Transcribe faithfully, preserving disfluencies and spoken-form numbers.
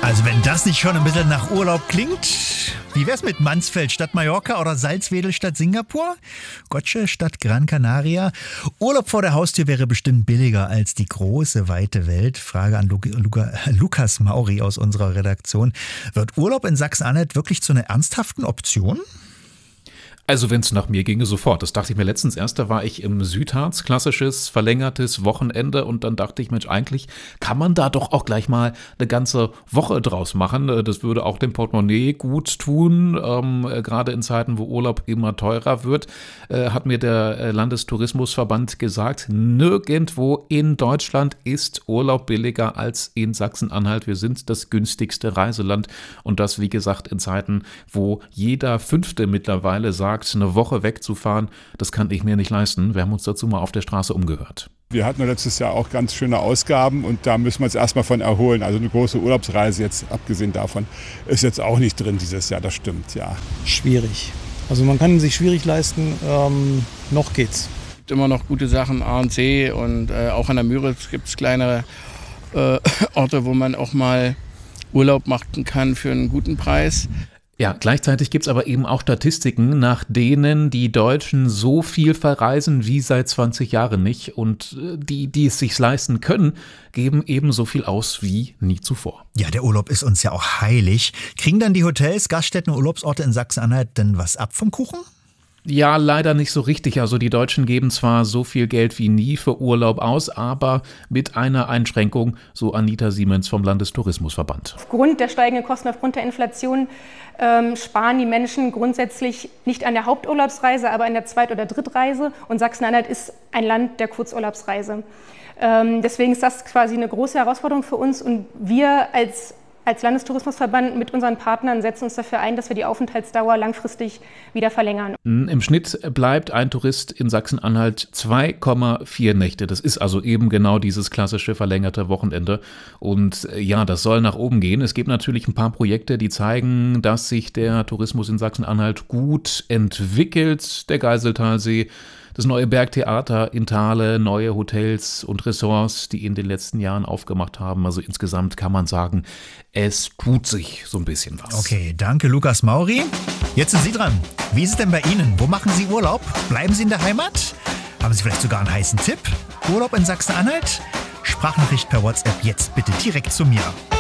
Also wenn das nicht schon ein bisschen nach Urlaub klingt, wie wär's mit Mansfeld statt Mallorca oder Salzwedel statt Singapur? Gotche statt Gran Canaria? Urlaub vor der Haustür wäre bestimmt billiger als die große, weite Welt. Frage an Lu- Lu- Lukas Mauri aus unserer Redaktion. Wird Urlaub in Sachsen-Anhalt wirklich zu einer ernsthaften Option? Also wenn es nach mir ginge, sofort. Das dachte ich mir letztens erst, da war ich im Südharz, klassisches, verlängertes Wochenende und dann dachte ich, Mensch, eigentlich kann man da doch auch gleich mal eine ganze Woche draus machen. Das würde auch dem Portemonnaie gut tun, ähm, gerade in Zeiten, wo Urlaub immer teurer wird, äh, hat mir der Landestourismusverband gesagt, nirgendwo in Deutschland ist Urlaub billiger als in Sachsen-Anhalt. Wir sind das günstigste Reiseland und das, wie gesagt, in Zeiten, wo jeder Fünfte mittlerweile sagt, eine Woche wegzufahren, das kann ich mir nicht leisten. Wir haben uns dazu mal auf der Straße umgehört. Wir hatten letztes Jahr auch ganz schöne Ausgaben und da müssen wir uns erstmal von erholen. Also eine große Urlaubsreise, jetzt abgesehen davon, ist jetzt auch nicht drin dieses Jahr, das stimmt, ja. Schwierig. Also man kann sich schwierig leisten, ähm, noch geht's. Es gibt immer noch gute Sachen, A und C und äh, auch an der Müritz gibt es kleinere äh, Orte, wo man auch mal Urlaub machen kann für einen guten Preis. Ja, gleichzeitig gibt's aber eben auch Statistiken, nach denen die Deutschen so viel verreisen wie seit zwanzig Jahren nicht. Und die, die es sich leisten können, geben eben so viel aus wie nie zuvor. Ja, der Urlaub ist uns ja auch heilig. Kriegen dann die Hotels, Gaststätten und Urlaubsorte in Sachsen-Anhalt denn was ab vom Kuchen? Ja, leider nicht so richtig. Also die Deutschen geben zwar so viel Geld wie nie für Urlaub aus, aber mit einer Einschränkung, so Anita Siemens vom Landestourismusverband. Aufgrund der steigenden Kosten, aufgrund der Inflation ähm, sparen die Menschen grundsätzlich nicht an der Haupturlaubsreise, aber an der Zweit- oder Drittreise. Und Sachsen-Anhalt ist ein Land der Kurzurlaubsreise. Ähm, deswegen ist das quasi eine große Herausforderung für uns und wir als Als Landestourismusverband mit unseren Partnern setzen uns dafür ein, dass wir die Aufenthaltsdauer langfristig wieder verlängern. Im Schnitt bleibt ein Tourist in Sachsen-Anhalt zwei Komma vier Nächte. Das ist also eben genau dieses klassische verlängerte Wochenende. Und ja, das soll nach oben gehen. Es gibt natürlich ein paar Projekte, die zeigen, dass sich der Tourismus in Sachsen-Anhalt gut entwickelt. Der Geiseltalsee, das neue Bergtheater in Thale, neue Hotels und Ressorts, die in den letzten Jahren aufgemacht haben. Also insgesamt kann man sagen, es tut sich so ein bisschen was. Okay, danke Lukas Mauri. Jetzt sind Sie dran. Wie ist es denn bei Ihnen? Wo machen Sie Urlaub? Bleiben Sie in der Heimat? Haben Sie vielleicht sogar einen heißen Tipp? Urlaub in Sachsen-Anhalt? Sprachnachricht per WhatsApp jetzt bitte direkt zu mir.